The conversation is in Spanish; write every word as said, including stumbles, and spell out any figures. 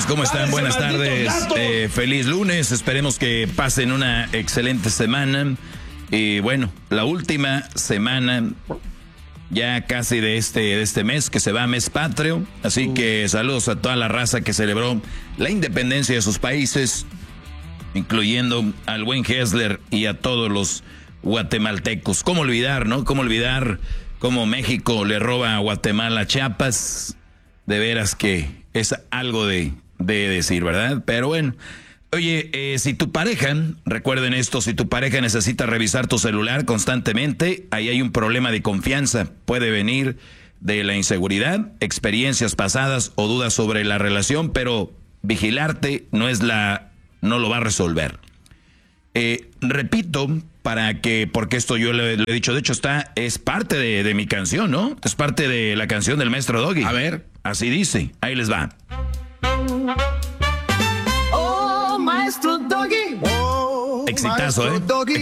¿Cómo están? Buenas tardes. Eh, feliz lunes. Esperemos que pasen una excelente semana. Y bueno, la última semana ya casi de este, de este mes, que se va a mes patrio. Así uh. que saludos a toda la raza que celebró la independencia de sus países, incluyendo al buen Hessler y a todos los guatemaltecos. ¿Cómo olvidar, no? ¿Cómo olvidar cómo México le roba a Guatemala a Chiapas? De veras que es algo de, de decir, ¿verdad? Pero bueno, oye, eh, si tu pareja, recuerden esto, si tu pareja necesita revisar tu celular constantemente, ahí hay un problema de confianza. Puede venir de la inseguridad, experiencias pasadas o dudas sobre la relación, pero vigilarte no es la, no lo va a resolver. Eh, repito, para que, porque esto yo le, le he dicho, de hecho está, es parte de, de mi canción, ¿no? Es parte de la canción del maestro Doggy. A ver. Así dice, ahí les va. Oh, maestro Doggy. Oh, exitazo, ¿eh? Doggy.